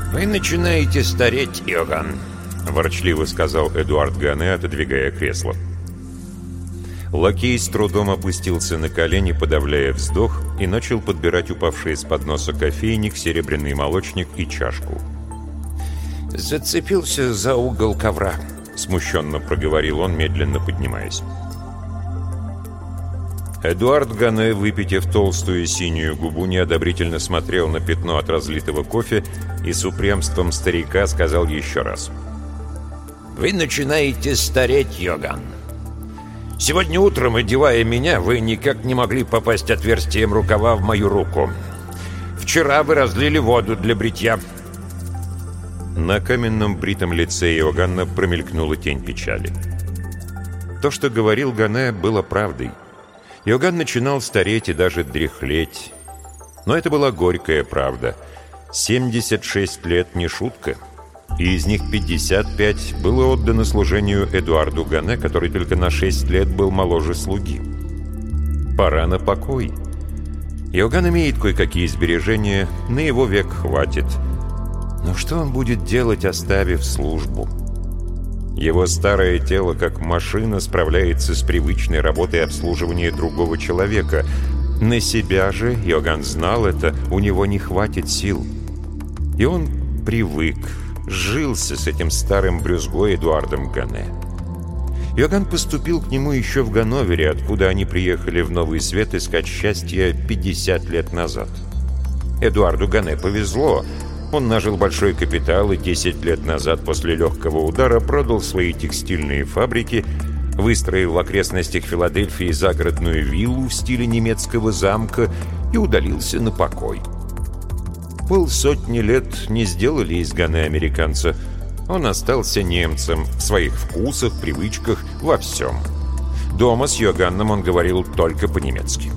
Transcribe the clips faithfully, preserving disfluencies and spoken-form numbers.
«Вы начинаете стареть, Иоганн», — ворчливо сказал Эдуард Гане, отодвигая кресло. Лакей с трудом опустился на колени, подавляя вздох, и начал подбирать упавшие с подноса кофейник, серебряный молочник и чашку. «Зацепился за угол ковра», — смущенно проговорил он, медленно поднимаясь. Эдуард Гане, выпитив толстую синюю губу, неодобрительно смотрел на пятно от разлитого кофе и с упрямством старика сказал еще раз: «Вы начинаете стареть, Иоганн. Сегодня утром, одевая меня, вы никак не могли попасть отверстием рукава в мою руку. Вчера вы разлили воду для бритья». На каменном бритом лице Иоганна промелькнула тень печали. То, что говорил Гане, было правдой. Иоганн начинал стареть и даже дряхлеть. Но это была горькая правда. семьдесят шесть лет не шутка. И из них пятьдесят пять было отдано служению Эдуарду Гане, который только на шесть лет был моложе слуги. Пора на покой. Иоганн имеет кое-какие сбережения, на его век хватит. Но что он будет делать, оставив службу? Его старое тело, как машина, справляется с привычной работой обслуживания другого человека. На себя же, Иоганн знал это, у него не хватит сил. И он привык, сжился с этим старым брюзгой Эдуардом Гане. Иоганн поступил к нему еще в Ганновере, откуда они приехали в Новый Свет искать счастье пятьдесят лет назад. Эдуарду Гане повезло. Он нажил большой капитал и десять лет назад после легкого удара продал свои текстильные фабрики, выстроил в окрестностях Филадельфии загородную виллу в стиле немецкого замка и удалился на покой. Полсотни лет не сделали из Гане американца. Он остался немцем в своих вкусах, привычках, во всем. Дома с Иоганном он говорил только по-немецки.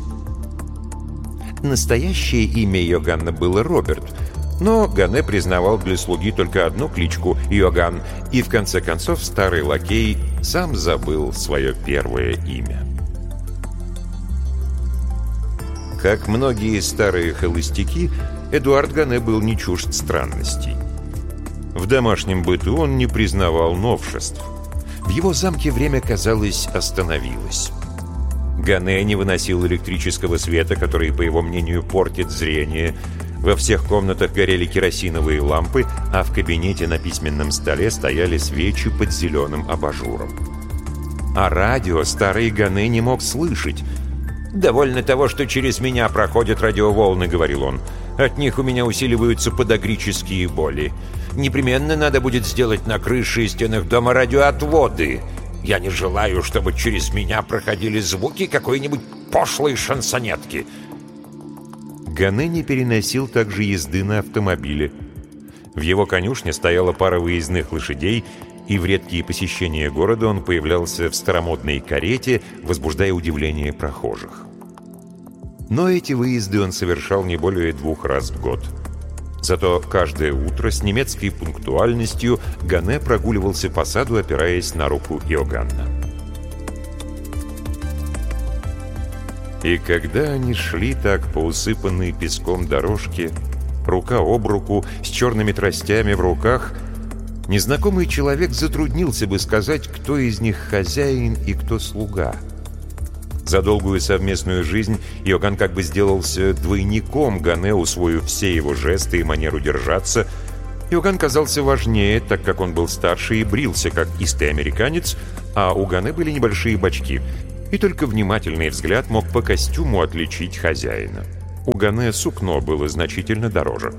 Настоящее имя Иоганна было Роберт, но Гане признавал для слуги только одну кличку — Иоганн, и в конце концов старый лакей сам забыл свое первое имя. Как многие старые холостяки, Эдуард Гане был не чужд странностей. В домашнем быту он не признавал новшеств. В его замке время, казалось, остановилось. Гане не выносил электрического света, который, по его мнению, портит зрение. Во всех комнатах горели керосиновые лампы, а в кабинете на письменном столе стояли свечи под зеленым абажуром. А радио старый Гане не мог слышать. «Довольно того, что через меня проходят радиоволны», — говорил он. «От них у меня усиливаются подагрические боли. Непременно надо будет сделать на крыше и стенах дома радиоотводы. Я не желаю, чтобы через меня проходили звуки какой-нибудь пошлой шансонетки». Гане не переносил также езды на автомобиле. В его конюшне стояла пара выездных лошадей, и в редкие посещения города он появлялся в старомодной карете, возбуждая удивление прохожих. Но эти выезды он совершал не более двух раз в год. Зато каждое утро с немецкой пунктуальностью Гане прогуливался по саду, опираясь на руку Иоганна. И когда они шли так по усыпанной песком дорожке, рука об руку, с черными тростями в руках, незнакомый человек затруднился бы сказать, кто из них хозяин и кто слуга. За долгую совместную жизнь Иоганн как бы сделался двойником Гане, усвоив все его жесты и манеру держаться. Иоганн казался важнее, так как он был старше и брился, как истый американец, а у Гане были небольшие бачки, и только внимательный взгляд мог по костюму отличить хозяина. У Гане сукно было значительно дороже.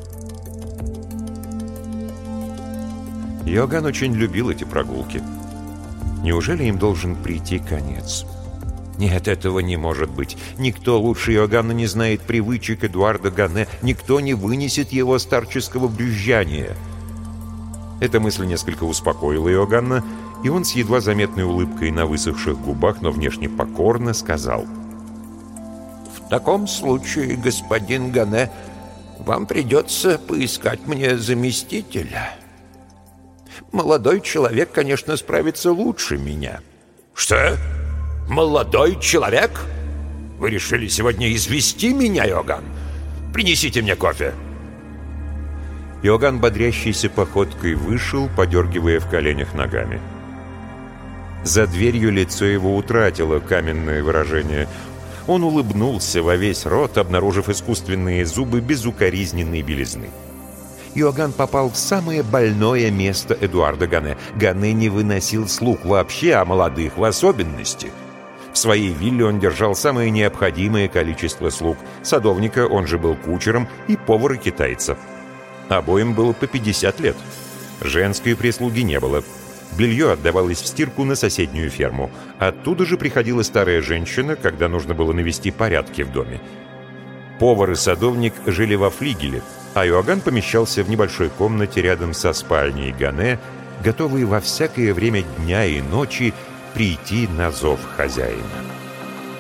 Иоганн очень любил эти прогулки. Неужели им должен прийти конец? Нет, этого не может быть. Никто лучше Иоганна не знает привычек Эдуарда Гане, никто не вынесет его старческого брюзжания. Эта мысль несколько успокоила Иоганна, и он с едва заметной улыбкой на высохших губах, но внешне покорно сказал: «В таком случае, господин Гане, вам придется поискать мне заместителя. Молодой человек, конечно, справится лучше меня». «Что? Молодой человек? Вы решили сегодня извести меня, Иоганн? Принесите мне кофе». Иоганн бодрящейся походкой вышел, подергивая в коленях ногами. За дверью лицо его утратило каменное выражение. Он улыбнулся во весь рот, обнаружив искусственные зубы безукоризненной белизны. Иоганн попал в самое больное место Эдуарда Гане. Гане не выносил слуг вообще, а молодых в особенности. В своей вилле он держал самое необходимое количество слуг. Садовника, он же был кучером, и повара-китайца. Обоим было по пятьдесят лет. Женской прислуги не было. Белье отдавалось в стирку на соседнюю ферму. Оттуда же приходила старая женщина, когда нужно было навести порядки в доме. Повар и садовник жили во флигеле, а Иоганн помещался в небольшой комнате рядом со спальней Гане, готовый во всякое время дня и ночи прийти на зов хозяина.